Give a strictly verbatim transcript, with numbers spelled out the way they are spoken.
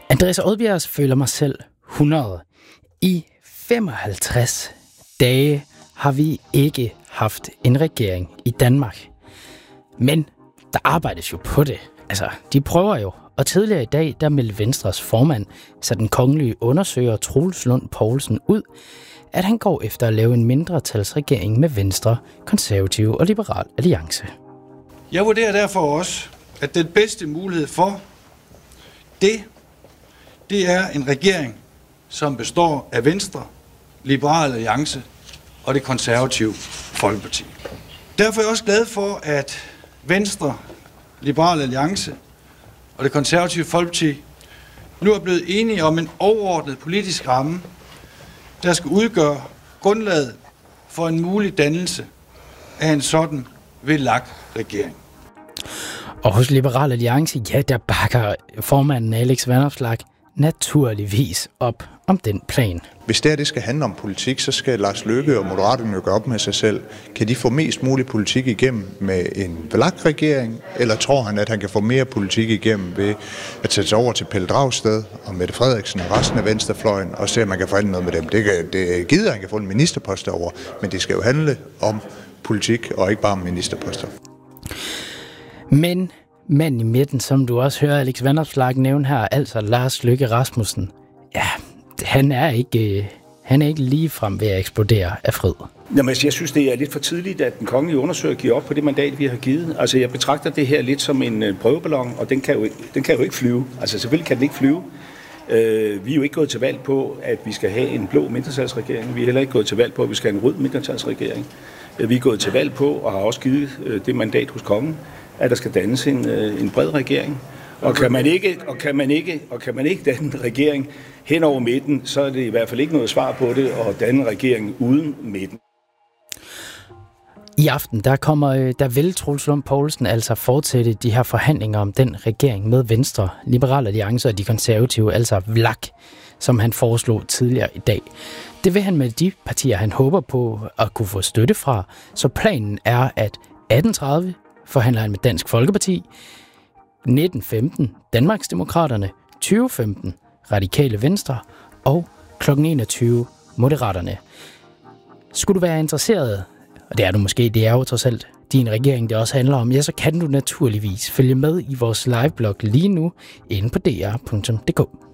Andreas Odbjerg føler mig selv hundrede. I femoghalvtreds dage har vi ikke haft en regering i Danmark. Men der arbejdes jo på det. Altså, de prøver jo. Og tidligere i dag, der meldte Venstres formand, så den kongelige undersøger Troels Lund Poulsen ud, at han går efter at lave en mindretalsregering med Venstre, Konservative og Liberal Alliance. Jeg vurderer derfor også, at den bedste mulighed for det, det er en regering, som består af Venstre, Liberal Alliance og det Konservative Folkeparti. Derfor er jeg også glad for, at Venstre, Liberal Alliance og det Konservative Folkeparti nu er blevet enige om en overordnet politisk ramme, der skal udgøre grundlaget for en mulig dannelse af en sådan V L A K-regering. Og hos Liberal Alliance, ja, der bakker formanden Alex Vanopslagh naturligvis op om den plan. Hvis det her det skal handle om politik, så skal Lars Løkke og Moderaterne jo gøre op med sig selv. Kan de få mest mulig politik igennem med en V L A K-regering, eller tror han, at han kan få mere politik igennem ved at sætte sig over til Pelle Dragsted og Mette Frederiksen og resten af venstrefløjen, og se, at man kan forhandle noget med dem? Det, kan, det gider han kan få en ministerpost over, men det skal jo handle om politik og ikke bare om ministerposter. Men manden i midten, som du også hører Alex Vanopslagh nævne her, altså Lars Løkke Rasmussen, ja, han er ikke, han er ikke ligefrem ved at eksplodere af fryd. Jamen, jeg synes, det er lidt for tidligt, at den kongelige undersøger giver op på det mandat, vi har givet. Altså, jeg betragter det her lidt som en prøveballon, og den kan jo, den kan jo ikke flyve. Altså, selvfølgelig kan den ikke flyve. Uh, vi er jo ikke gået til valg på, at vi skal have en blå mindretalsregering. Vi er heller ikke gået til valg på, at vi skal have en rød mindretalsregering. Uh, vi er gået til valg på, og har også givet uh, det mandat hos kongen, at der skal dannes en, uh, en bred regering. Og kan man ikke, og kan man ikke, og kan man ikke danne en regering hen over midten, så er det i hvert fald ikke noget svar på det at danne en regering uden midten. I aften, der kommer, der vil Troels Lund Poulsen altså fortsætte de her forhandlinger om den regering med Venstre, Liberal Alliance og de konservative, altså V L A K, som han foreslog tidligere i dag. Det vil han med de partier, han håber på at kunne få støtte fra. Så planen er, at atten tredive forhandler han med Dansk Folkeparti, nitten femten Danmarksdemokraterne, tyve femten Radikale Venstre og klokken enogtyve Moderaterne. Skulle du være interesseret, og det er du måske, det er jo trods alt din regering, det også handler om, ja, så kan du naturligvis følge med i vores liveblog lige nu inde på d r punktum d k.